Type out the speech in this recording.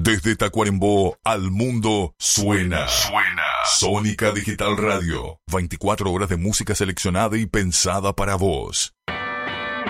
Desde Tacuarembó al mundo suena. Sónica Digital Radio. 24 horas de música seleccionada y pensada para vos.